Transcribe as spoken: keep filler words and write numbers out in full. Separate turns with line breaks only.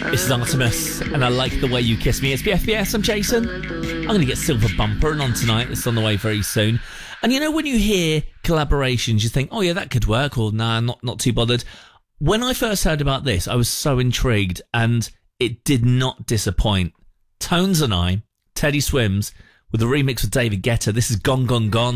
This is Artemis, and I Like the Way You Kiss Me. It's B F B S, I'm Jason. I'm going to get Silver Bumper on tonight. It's on the way very soon. And you know, when you hear collaborations, you think, oh yeah, that could work, or nah, not, not too bothered. When I first heard about this, I was so intrigued, and it did not disappoint. Tones and I, Teddy Swims, with a remix with David Guetta. This is Gone, Gone, Gone.